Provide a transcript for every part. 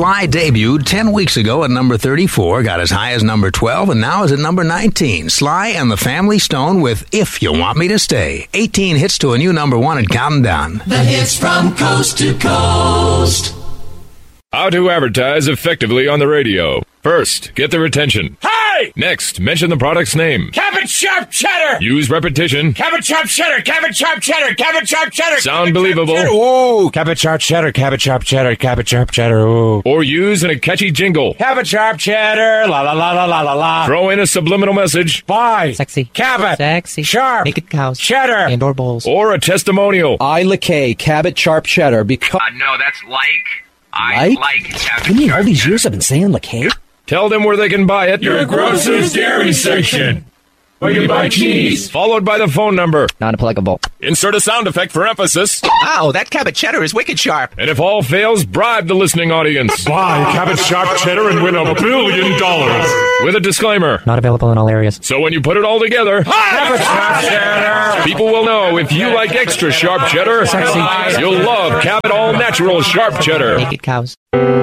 Sly debuted 10 weeks ago at number 34, got as high as number 12, and now is at number 19. Sly and the Family Stone with If You Want Me to Stay. 18 hits to a new number 1 and counting down. The hits from coast to coast. How to advertise effectively on the radio. First, get their attention. Hey! Next, mention the product's name. Cabot Sharp Cheddar! Use repetition. Cabot Sharp Cheddar! Cabot Sharp Cheddar! Cabot Sharp Cheddar! Sound believable. Ooh, Cabot Sharp Cheddar! Cabot Sharp Cheddar! Cabot Sharp Cheddar! Ooh. Or use in a catchy jingle. Cabot Sharp Cheddar! La la la la la la la. Throw in a subliminal message. Buy. Sexy. Cabot. Sexy. Sharp. Naked cows. Cheddar. Indoor bowls. Or a testimonial. I lacay Cabot Sharp Cheddar because... No, that's like. I like Cabot. You mean all these years I've been saying lacay? Tell them where they can buy it. Your grocer's dairy section. Where you buy cheese. Followed by the phone number. Non-applicable. Insert a sound effect for emphasis. Wow, that Cabot Cheddar is wicked sharp. And if all fails, bribe the listening audience. Buy Cabot Sharp Cheddar and win $1 billion. With a disclaimer. Not available in all areas. So when you put it all together, Cabot Sharp Cheddar. people will know if you like extra sharp cheddar, you'll love Cabot All Natural Sharp Cheddar. Naked cows.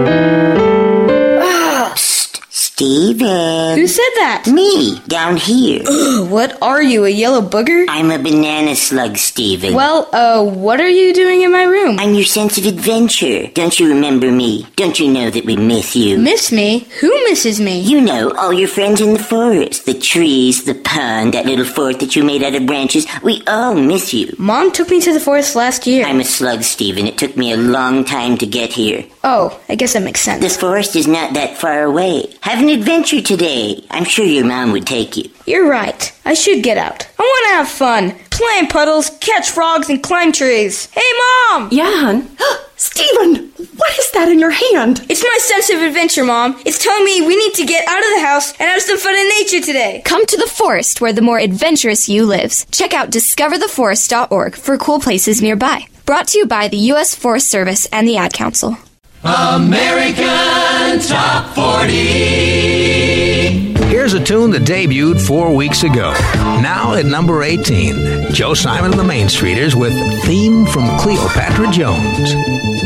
Steven. Who said that? Me, down here. What are you, a yellow booger? I'm a banana slug, Steven. Well, what are you doing in my room? I'm your sense of adventure. Don't you remember me? Don't you know that we miss you? Miss me? Who misses me? You know, all your friends in the forest. The trees, the pond, that little fort that you made out of branches. We all miss you. Mom took me to the forest last year. I'm a slug, Steven. It took me a long time to get here. Oh, I guess that makes sense. The forest is not that far away. Have an adventure today. I'm sure your mom would take you. You're right. I should get out. I want to have fun. Play in puddles, catch frogs, and climb trees. Hey, Mom! Yeah, hon? Steven, what is that in your hand? It's my sense of adventure, Mom. It's telling me we need to get out of the house and have some fun in nature today. Come to the forest where the more adventurous you lives. Check out discovertheforest.org for cool places nearby. Brought to you by the U.S. Forest Service and the Ad Council. American Top 40. Here's a tune that debuted 4 weeks ago. Now at number 18, Joe Simon and the Main Streeters with Theme from Cleopatra Jones.